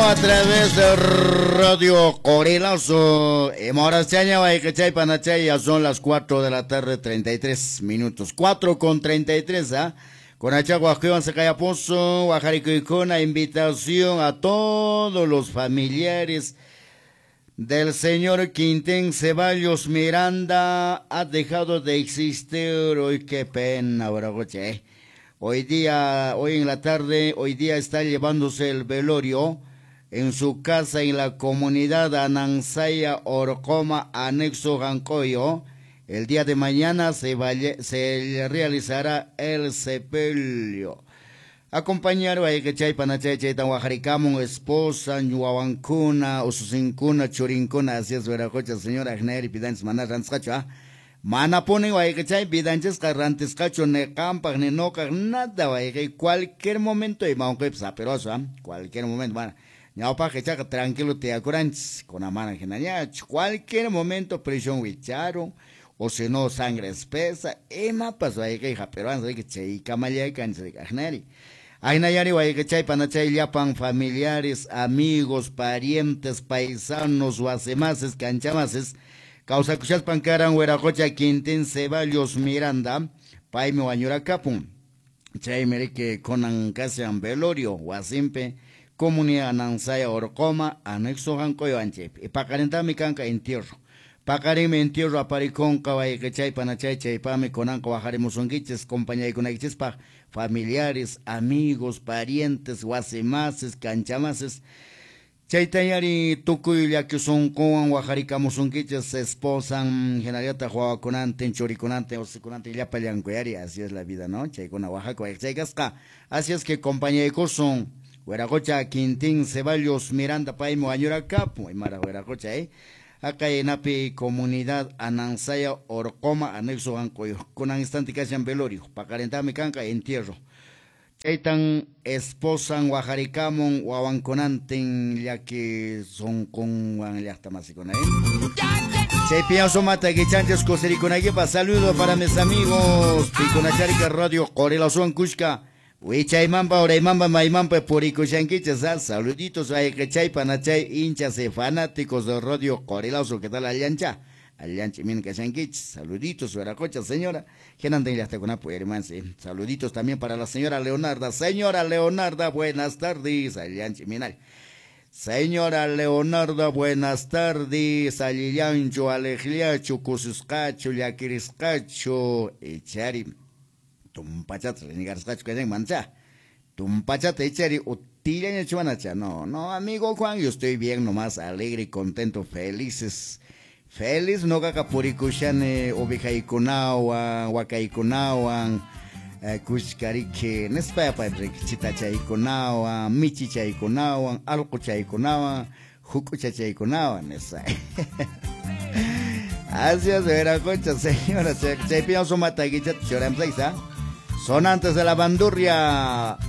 a través de Radio Corilazo. Morachaña, Guaycachay, Panachay, ya son las 4 de la tarde, 33 minutos. 4:33, ¿ah? Con Achaguajuan, Sacayapozo, Guajaricuicona, invitación a todos los familiares del señor Quintín Ceballos Miranda. Ha dejado de existir hoy, qué pena, Bragoche. Hoy en la tarde, hoy día está llevándose el velorio en su casa en la comunidad Anansaya Orcoma, anexo Gancoyo. El día de mañana se realizará el sepelio. Acompañaron a Ecachay, Panachay, Chaitan, Guajaricamun, esposa, Ñuawancuna, Osusincuna, Churincuna, así es, Veracocha, señora Agneri, Pidantes, Maná, Ranzcacha. Mana ponen Guaycachay, Pidantes, Carrantes, Cacho, ne campa, ne noca, nada, Guaycay, cualquier momento, y aunque saperoso, cualquier momento, bueno. Ñaupa que chaca tranquilo te acurantes con la mano genaya, cualquier momento presión huicharo, o si no sangre espesa, ema pasó ahí que hija peruana, que chay camalaya canse de cagnari. Ainayari guay que chay panachay yapan familiares, amigos, parientes, paisanos, guasemases, canchamases, causa cuchas pancaran hueracocha Quintín Ceballos Miranda, paime guañura capun. Chay mere que conan casean velorio, guasimpe, comunidad Anansaya Orcoma, anexo Gancoyo Anchep. Y pacarenta mi canca entierro. Pacarime entierro a paricón, cabay que chay panachay, chaypame conanco bajaremos onguiches, compañía y conaquiches pa familiares, amigos, parientes, guasemases, canchamases. Chaytayari tucuya que son con guajaricamos onguiches, se esposan, generaliata juega conante, choriconante, osiconante, ya peleancoyari, así es la vida, ¿no? Chay con Oaxaca, chay gasca. Así es que compañía y son. Hueracocha, Quintín Ceballos Miranda, Paimo, Añora Capo, y Mara Hueracocha, acá en Api, comunidad Anansaya Orcoma, anexo Gancoyo, con un instante que hayan velorio, para calentar mi canca, entierro. Chaitan, esposan, Guajaricamon, Guabanconanten, ya que son con Guaneliastamásicona, Chaipiazo Mata, que chantes cosericonaguepa, saludo para mis amigos, Piconacharica Radio, Corelazuan Cusca. Huichaymampa, Oraymampa, Maymampa, Puricushanquichas, saluditos a Ecachay, Panachay, hinchas y fanáticos de Radio Corilazo, ¿qué tal Aliancha? Aliancha, Mincashanquichas, saluditos, Veracocha, señora, que no tenga hasta con apoyo, hermanos, saluditos también para la señora Leonarda, buenas tardes, Aliancha, Minal. Señora Leonarda, buenas tardes, Aliancho, Alegliacho, Cususcacho, Yaquiriscacho, Echari. Tumpachat, Renigarscacho, que den mancha. Tumpachat, echari, utileña chuanacha. No, amigo Juan, yo estoy bien nomás, alegre y contento, felices. Feliz, no cacapuricushane, ovejaikunawan, huacaikunawan, cushcarique, nespaya padre, chitachaikunawan, michichaikunawan, alcochaikunawan, jucuchachaikunawan, esa. Así es, Veracocha, señora, se pienso mataguichat, choramsaiza. Sonantes de la bandurria,